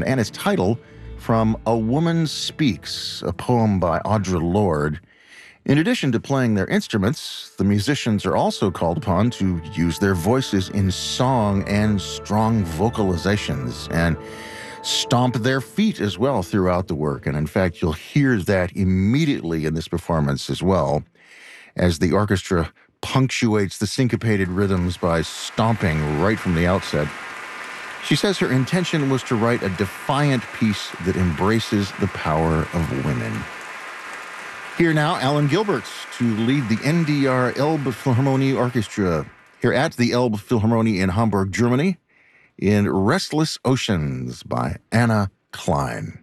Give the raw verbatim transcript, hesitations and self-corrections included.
Schumann and its title from A Woman Speaks, a poem by Audre Lorde. In addition to playing their instruments, the musicians are also called upon to use their voices in song and strong vocalizations and stomp their feet as well throughout the work. And in fact, you'll hear that immediately in this performance as well, as the orchestra punctuates the syncopated rhythms by stomping right from the outset. She says her intention was to write a defiant piece that embraces the power of women. Here now, Alan Gilbert to lead the N D R Elbe Philharmonie Orchestra here at the Elbe Philharmonie in Hamburg, Germany, in Restless Oceans by Anna Klein.